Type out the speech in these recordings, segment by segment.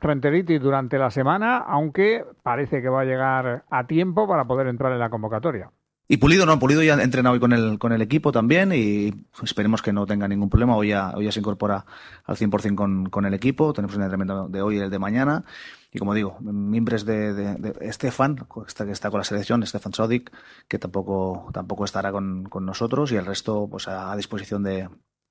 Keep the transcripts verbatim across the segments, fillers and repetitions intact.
gastroenteritis durante la semana, aunque parece que va a llegar a tiempo para poder entrar en la convocatoria. Y Pulido no, Pulido ya ha entrenado hoy con el, con el equipo también y esperemos que no tenga ningún problema. Hoy ya, hoy ya se incorpora al cien por ciento con, con el equipo. Tenemos un entrenamiento de hoy y el de mañana. Y como digo, miembros de, de, de Estefan, que está con la selección, Stefan Sodic, que tampoco, tampoco estará con, con nosotros, y el resto pues a disposición de,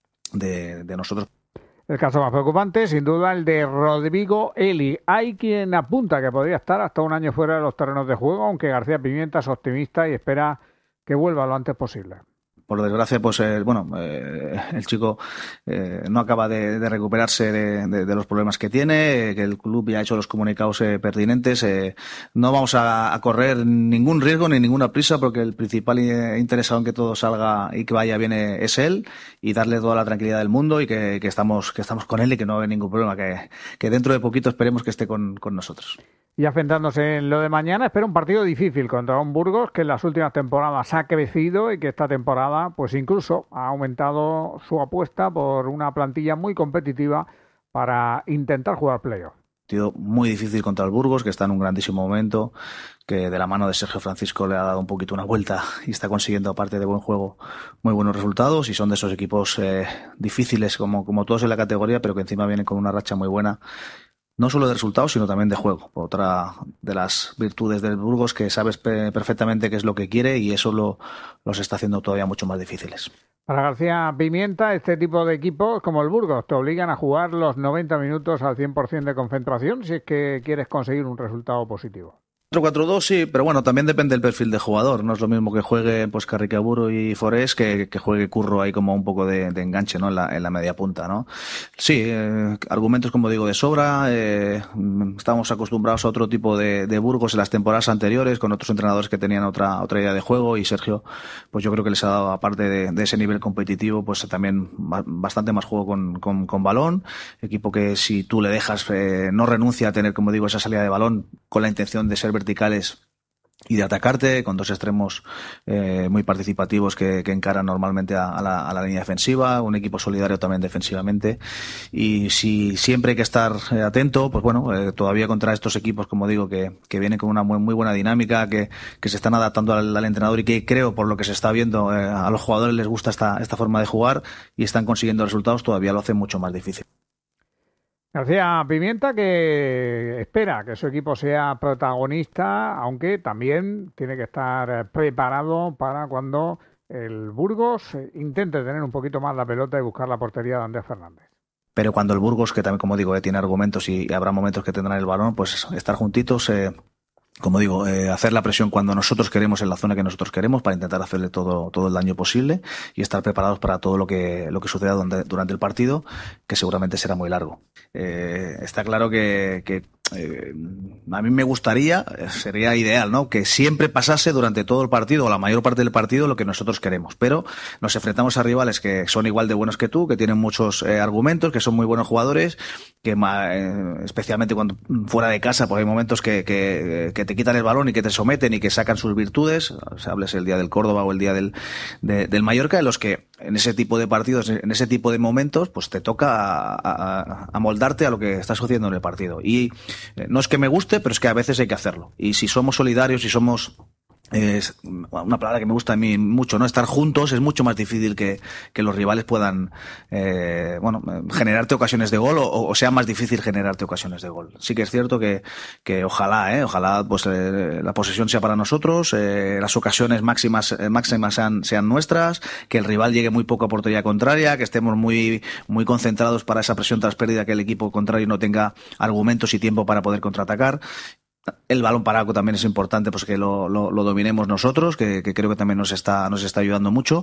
de, de nosotros. El caso más preocupante, sin duda, el de Rodrigo Eli. Hay quien apunta que podría estar hasta un año fuera de los terrenos de juego, aunque García Pimienta es optimista y espera que vuelva lo antes posible. Por desgracia, pues eh, bueno, eh, el chico eh, no acaba de, de recuperarse de, de, de los problemas que tiene, eh, que el club ya ha hecho los comunicados eh, pertinentes. Eh, no vamos a, a correr ningún riesgo ni ninguna prisa, porque el principal interesado en que todo salga y que vaya bien es él, y darle toda la tranquilidad del mundo y que, que estamos que estamos con él y que no hay ningún problema, que, que dentro de poquito esperemos que esté con, con nosotros. Ya centrándose en lo de mañana, espera un partido difícil contra un Burgos que en las últimas temporadas ha crecido y que esta temporada pues incluso ha aumentado su apuesta por una plantilla muy competitiva para intentar jugar playoff. Partido muy difícil contra el Burgos, que está en un grandísimo momento, que de la mano de Sergio Francisco le ha dado un poquito una vuelta y está consiguiendo, aparte de buen juego, muy buenos resultados, y son de esos equipos eh, difíciles como, como todos en la categoría, pero que encima vienen con una racha muy buena. No solo de resultados, sino también de juego. Otra de las virtudes del Burgos, que sabes perfectamente qué es lo que quiere, y eso lo, los está haciendo todavía mucho más difíciles. Para García Pimienta, este tipo de equipos como el Burgos te obligan a jugar los noventa minutos al cien por ciento de concentración si es que quieres conseguir un resultado positivo. cuatro cuatro dos sí, pero bueno, también depende del perfil de jugador. No es lo mismo que juegue pues Carricaburu y Forés que, que juegue Curro ahí como un poco de, de enganche, ¿no? En la, en la media punta, ¿no? Sí, eh, argumentos, como digo, de sobra. Eh, estamos acostumbrados a otro tipo de, de Burgos en las temporadas anteriores, con otros entrenadores que tenían otra otra idea de juego, y Sergio, pues yo creo que les ha dado, aparte de, de ese nivel competitivo, pues también bastante más juego con, con, con balón. Equipo que, si tú le dejas, eh, no renuncia a tener, como digo, esa salida de balón con la intención de ser verticales y de atacarte, con dos extremos eh, muy participativos que, que encaran normalmente a, a, la, a la línea defensiva, un equipo solidario también defensivamente. Y si siempre hay que estar eh, atento, pues bueno, eh, todavía contra estos equipos, como digo, que, que vienen con una muy, muy buena dinámica, que, que se están adaptando al, al entrenador, y que creo, por lo que se está viendo, eh, a los jugadores les gusta esta, esta forma de jugar y están consiguiendo resultados, todavía lo hace mucho más difícil. García Pimienta, que espera que su equipo sea protagonista, aunque también tiene que estar preparado para cuando el Burgos intente tener un poquito más la pelota y buscar la portería de Andrés Fernández. Pero cuando el Burgos, que también, como digo, eh, tiene argumentos y, y habrá momentos que tendrán el balón, pues estar juntitos, eh, como digo, eh, hacer la presión cuando nosotros queremos, en la zona que nosotros queremos, para intentar hacerle todo todo el daño posible, y estar preparados para todo lo que lo que suceda donde, durante el partido, que seguramente será muy largo. Eh, está claro que, que eh, a mí me gustaría, sería ideal, ¿no?, que siempre pasase durante todo el partido, o la mayor parte del partido, lo que nosotros queremos, pero nos enfrentamos a rivales que son igual de buenos que tú, que tienen muchos eh, argumentos, que son muy buenos jugadores, que eh, especialmente cuando fuera de casa, pues hay momentos que, que, que te quitan el balón y que te someten y que sacan sus virtudes. O sea, hables el día del Córdoba o el día del, de, del Mallorca, en los que en ese tipo de partidos, en ese tipo de momentos, pues te toca a, a, a moldarte a lo que está sucediendo en el partido. Y eh, no es que me guste, pero es que a veces hay que hacerlo. Y si somos solidarios, si somos... es una palabra que me gusta a mí mucho, ¿no? Estar juntos es mucho más difícil que, que los rivales puedan, eh, bueno, generarte ocasiones de gol, o, o sea más difícil generarte ocasiones de gol. Sí que es cierto que, que ojalá, eh, ojalá, pues, eh, la posesión sea para nosotros, eh, las ocasiones máximas, eh, máximas sean, sean nuestras, que el rival llegue muy poco a portería contraria, que estemos muy, muy concentrados para esa presión tras pérdida, que el equipo contrario no tenga argumentos y tiempo para poder contraatacar. El balón parado también es importante, pues que lo, lo, lo dominemos nosotros, que, que creo que también nos está, nos está ayudando mucho.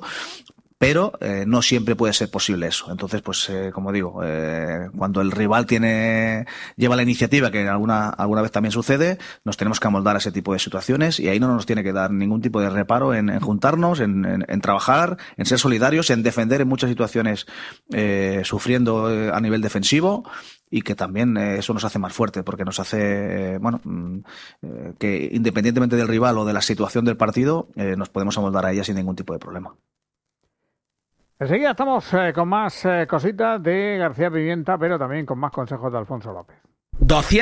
Pero eh, no siempre puede ser posible eso. Entonces, pues, eh, como digo, eh, cuando el rival tiene lleva la iniciativa, que alguna alguna vez también sucede, nos tenemos que amoldar a ese tipo de situaciones, y ahí no nos tiene que dar ningún tipo de reparo en, en juntarnos, en, en, en trabajar, en ser solidarios, en defender en muchas situaciones, eh, sufriendo eh, a nivel defensivo, y que también eh, eso nos hace más fuerte, porque nos hace, eh, bueno, eh, que independientemente del rival o de la situación del partido, eh, nos podemos amoldar a ella sin ningún tipo de problema. Enseguida estamos eh, con más eh, cositas de García Pimienta, pero también con más consejos de Alfonso López.